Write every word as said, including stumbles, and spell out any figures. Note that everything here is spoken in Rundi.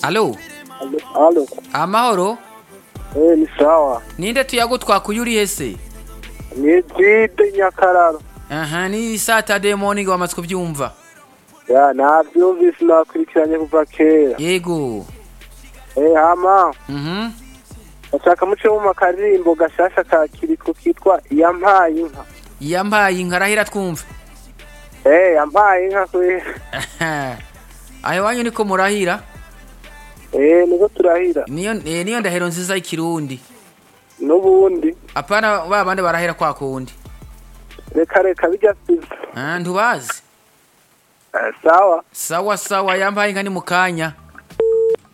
Alo, Alo. amahoro? Eh, ni sawa. Ninde tuyago twakuyuriye se? Ni Jide Nyakararo. Aha, ni Saturday morning wamaze kuvyumva. Ya, navyumvise nakurikiranye kuva kera. Yego. Eh, hama. Mhm. Ashaka muce mu makarimbo gashasha ka kiriko kitwa yampaye inka. Yampaye inka rahira twumve. Eh, yampaye inka kwe. Ayo wanyu niko murahira? Eh, niko turahira. Niyo eh, niyo ndahero nziza y'ikirundi. Nubundi. Apana babande barahira kwa kundi. Reka reka bijya sivyo. Ah, ntubazi. Eh, sawa. Sawa sawa yampaye inka ni mukanya.